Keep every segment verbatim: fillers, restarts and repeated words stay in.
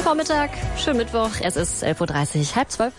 Vormittag, schönen Mittwoch, es ist elf Uhr dreißig, halb zwölf.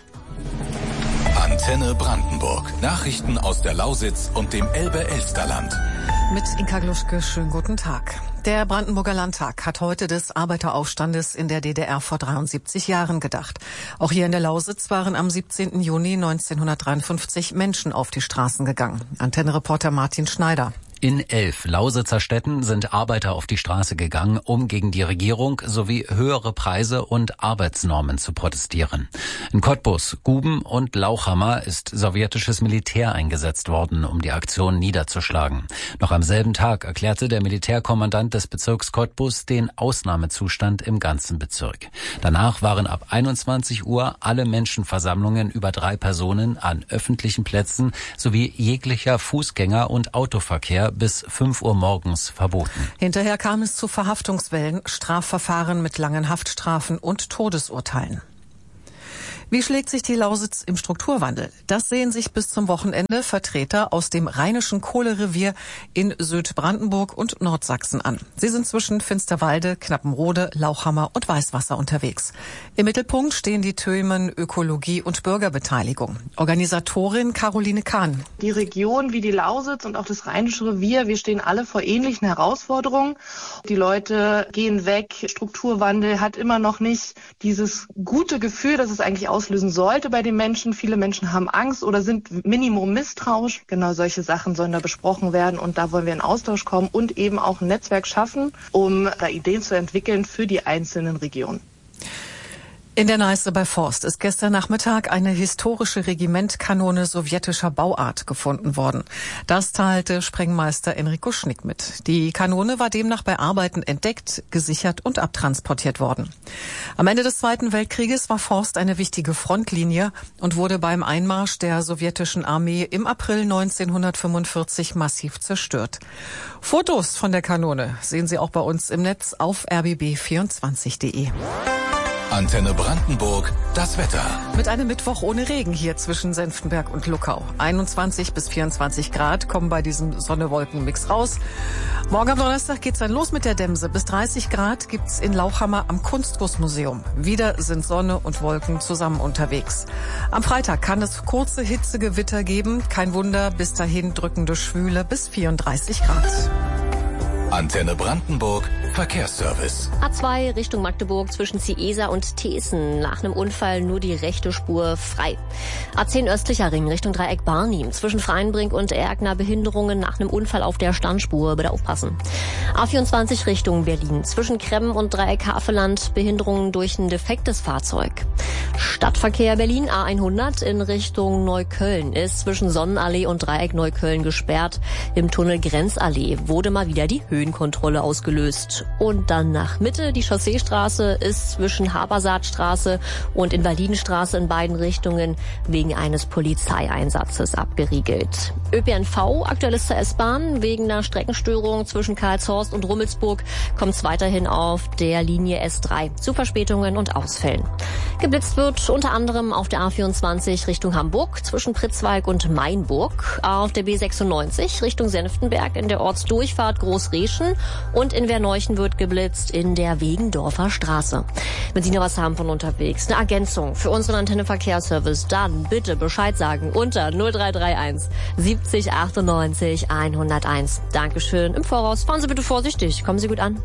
Antenne Brandenburg. Nachrichten aus der Lausitz und dem Elbe-Elsterland. Mit Inka Gluschke, schönen guten Tag. Der Brandenburger Landtag hat heute des Arbeiteraufstandes in der D D R vor dreiundsiebzig Jahren gedacht. Auch hier in der Lausitz waren am siebzehnten Juni neunzehnhundertdreiundfünfzig Menschen auf die Straßen gegangen. Antenne-Reporter Martin Schneider. In elf Lausitzer Städten sind Arbeiter auf die Straße gegangen, um gegen die Regierung sowie höhere Preise und Arbeitsnormen zu protestieren. In Cottbus, Guben und Lauchhammer ist sowjetisches Militär eingesetzt worden, um die Aktion niederzuschlagen. Noch am selben Tag erklärte der Militärkommandant des Bezirks Cottbus den Ausnahmezustand im ganzen Bezirk. Danach waren ab einundzwanzig Uhr alle Menschenversammlungen über drei Personen an öffentlichen Plätzen sowie jeglicher Fußgänger- und Autoverkehr bis fünf Uhr morgens verboten. Hinterher kam es zu Verhaftungswellen, Strafverfahren mit langen Haftstrafen und Todesurteilen. Wie schlägt sich die Lausitz im Strukturwandel? Das sehen sich bis zum Wochenende Vertreter aus dem Rheinischen Kohlerevier in Südbrandenburg und Nordsachsen an. Sie sind zwischen Finsterwalde, Knappenrode, Lauchhammer und Weißwasser unterwegs. Im Mittelpunkt stehen die Themen Ökologie und Bürgerbeteiligung. Organisatorin Caroline Kahn. Die Region wie die Lausitz und auch das Rheinische Revier, wir stehen alle vor ähnlichen Herausforderungen. Die Leute gehen weg, Strukturwandel hat immer noch nicht dieses gute Gefühl, dass es eigentlich auslösen sollte bei den Menschen. Viele Menschen haben Angst oder sind Minimum misstrauisch. Genau solche Sachen sollen da besprochen werden und da wollen wir in Austausch kommen und eben auch ein Netzwerk schaffen, um da Ideen zu entwickeln für die einzelnen Regionen. In der Neiße bei Forst ist gestern Nachmittag eine historische Regimentkanone sowjetischer Bauart gefunden worden. Das teilte Sprengmeister Enrico Schnick mit. Die Kanone war demnach bei Arbeiten entdeckt, gesichert und abtransportiert worden. Am Ende des Zweiten Weltkrieges war Forst eine wichtige Frontlinie und wurde beim Einmarsch der sowjetischen Armee im April neunzehnhundertfünfundvierzig massiv zerstört. Fotos von der Kanone sehen Sie auch bei uns im Netz auf r b b vierundzwanzig punkt de. Antenne Brandenburg, das Wetter. Mit einem Mittwoch ohne Regen hier zwischen Senftenberg und Luckau. einundzwanzig bis vierundzwanzig Grad kommen bei diesem Sonne-Wolken-Mix raus. Morgen am Donnerstag geht's dann los mit der Demse. Bis dreißig Grad gibt's in Lauchhammer am Kunstgussmuseum. Wieder sind Sonne und Wolken zusammen unterwegs. Am Freitag kann es kurze Hitzegewitter geben. Kein Wunder, bis dahin drückende Schwüle bis vierunddreißig Grad. Antenne Brandenburg, Verkehrsservice. A zwei Richtung Magdeburg zwischen Ziesa und Thesen. Nach einem Unfall nur die rechte Spur frei. A zehn östlicher Ring Richtung Dreieck Barnim. Zwischen Freienbrink und Erkner Behinderungen nach einem Unfall auf der Standspur. Bitte aufpassen. A vierundzwanzig Richtung Berlin. Zwischen Kremmen und Dreieck Haveland Behinderungen durch ein defektes Fahrzeug. Stadtverkehr Berlin A hundert in Richtung Neukölln ist zwischen Sonnenallee und Dreieck Neukölln gesperrt. Im Tunnel Grenzallee wurde mal wieder die Höhenkontrolle ausgelöst. Und dann nach Mitte, die Chausseestraße ist zwischen Habersaatstraße und Invalidenstraße in beiden Richtungen wegen eines Polizeieinsatzes abgeriegelt. Ö P N V, aktuell zur S-Bahn, wegen einer Streckenstörung zwischen Karlshorst und Rummelsburg kommt es weiterhin auf der Linie S drei zu Verspätungen und Ausfällen. Geblitzt wird unter anderem auf der A vierundzwanzig Richtung Hamburg zwischen Pritzwalk und Mainburg, auf der B sechsundneunzig Richtung Senftenberg in der Ortsdurchfahrt Großreschen und in Werneuchen wird geblitzt in der Wegendorfer Straße. Wenn Sie noch was haben von unterwegs, eine Ergänzung für unseren Antenne Verkehrsservice, dann bitte Bescheid sagen unter null drei drei eins siebzig achtundneunzig hunderteins. Dankeschön im Voraus. Fahren Sie bitte vorsichtig. Kommen Sie gut an.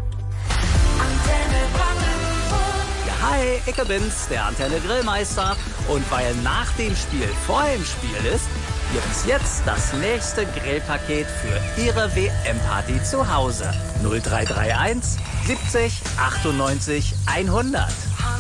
Hi, ich bin's, der Antenne Grillmeister. Und weil nach dem Spiel vor dem Spiel ist, gibt's jetzt das nächste Grillpaket für Ihre W M-Party zu Hause. null drei drei eins siebzig achtundneunzig hundert.